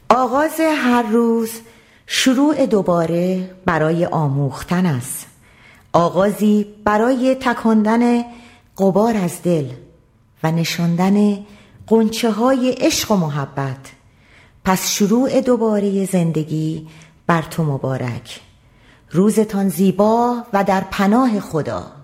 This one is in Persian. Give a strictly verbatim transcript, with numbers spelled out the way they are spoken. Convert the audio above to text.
آغاز هر روز شروع دوباره برای آموختن است، آغازی برای تکاندن غبار از دل و نشاندن غنچه های عشق و محبت. پس شروع دوباره زندگی بر تو مبارک. روزتان زیبا و در پناه خدا.